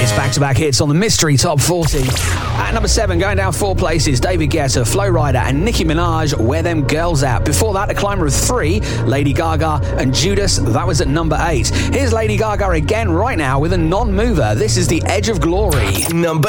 It's back-to-back hits on the Mystery Top 40. At number 7, going down 4 places, David Guetta, Flo Rida and Nicki Minaj, Where Them Girls At. Before that, a climber of 3, Lady Gaga and Judas. That was at number 8. Here's Lady Gaga again right now with a non-mover. This is The Edge of Glory. Number